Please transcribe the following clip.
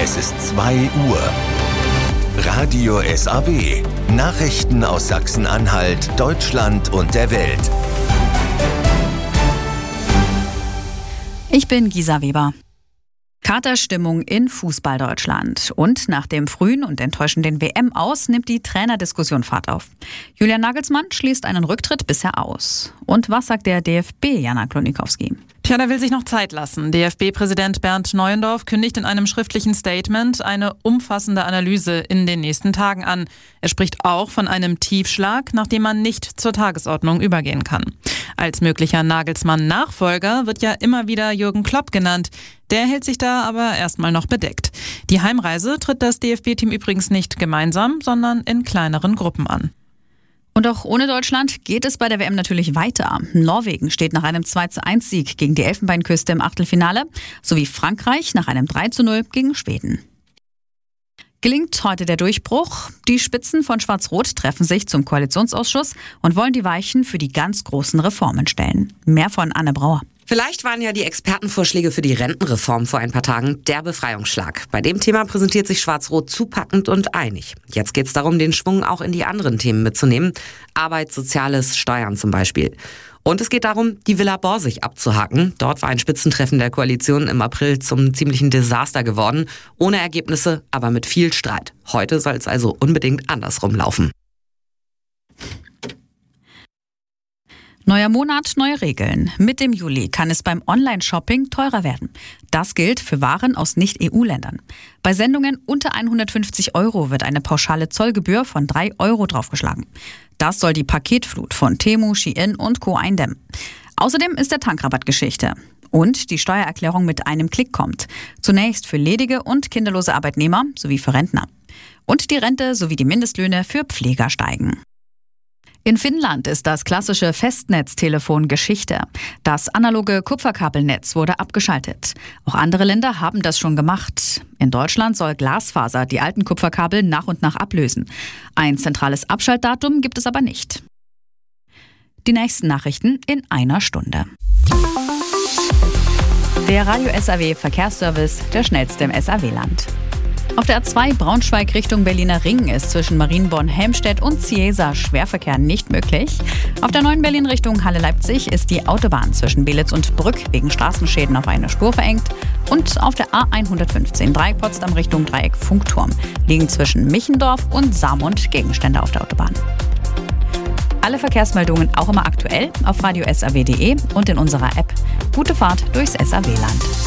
Es ist 2 Uhr. Radio SAW. Nachrichten aus Sachsen-Anhalt, Deutschland und der Welt. Ich bin Gisa Weber. Katerstimmung in Fußball-Deutschland. Und nach dem frühen und enttäuschenden WM-Aus nimmt die Trainerdiskussion Fahrt auf. Julian Nagelsmann schließt einen Rücktritt bisher aus. Und was sagt der DFB, Jana Klonikowski? Tja, der will sich noch Zeit lassen. DFB-Präsident Bernd Neuendorf kündigt in einem schriftlichen Statement eine umfassende Analyse in den nächsten Tagen an. Er spricht auch von einem Tiefschlag, nachdem man nicht zur Tagesordnung übergehen kann. Als möglicher Nagelsmann-Nachfolger wird ja immer wieder Jürgen Klopp genannt. Der hält sich da aber erstmal noch bedeckt. Die Heimreise tritt das DFB-Team übrigens nicht gemeinsam, sondern in kleineren Gruppen an. Und auch ohne Deutschland geht es bei der WM natürlich weiter. Norwegen steht nach einem 2:1-Sieg gegen die Elfenbeinküste im Achtelfinale, sowie Frankreich nach einem 3:0 gegen Schweden. Gelingt heute der Durchbruch? Die Spitzen von Schwarz-Rot treffen sich zum Koalitionsausschuss und wollen die Weichen für die ganz großen Reformen stellen. Mehr von Anne Brauer. Vielleicht waren ja die Expertenvorschläge für die Rentenreform vor ein paar Tagen der Befreiungsschlag. Bei dem Thema präsentiert sich Schwarz-Rot zupackend und einig. Jetzt geht es darum, den Schwung auch in die anderen Themen mitzunehmen. Arbeit, Soziales, Steuern zum Beispiel. Und es geht darum, die Villa Borsig abzuhaken. Dort war ein Spitzentreffen der Koalition im April zum ziemlichen Desaster geworden. Ohne Ergebnisse, aber mit viel Streit. Heute soll es also unbedingt andersrum laufen. Neuer Monat, neue Regeln. Mit dem Juli kann es beim Online-Shopping teurer werden. Das gilt für Waren aus Nicht-EU-Ländern. Bei Sendungen unter 150 € wird eine pauschale Zollgebühr von 3 € draufgeschlagen. Das soll die Paketflut von Temu, Shein und Co. eindämmen. Außerdem ist der Tankrabatt Geschichte. Und die Steuererklärung mit einem Klick kommt. Zunächst für ledige und kinderlose Arbeitnehmer sowie für Rentner. Und die Rente sowie die Mindestlöhne für Pfleger steigen. In Finnland ist das klassische Festnetztelefon Geschichte. Das analoge Kupferkabelnetz wurde abgeschaltet. Auch andere Länder haben das schon gemacht. In Deutschland soll Glasfaser die alten Kupferkabel nach und nach ablösen. Ein zentrales Abschaltdatum gibt es aber nicht. Die nächsten Nachrichten in einer Stunde. Der Radio SAW Verkehrsservice, der schnellste im SAW-Land. Auf der A2 Braunschweig Richtung Berliner Ring ist zwischen Marienborn-Helmstedt und Ziesa Schwerverkehr nicht möglich. Auf der 9 Berlin Richtung Halle-Leipzig ist die Autobahn zwischen Belitz und Brück wegen Straßenschäden auf eine Spur verengt. Und auf der A115 Dreieck-Potsdam Richtung Dreieck Funkturm liegen zwischen Michendorf und Saarmund Gegenstände auf der Autobahn. Alle Verkehrsmeldungen auch immer aktuell auf radiosaw.de und in unserer App. Gute Fahrt durchs SAW-Land.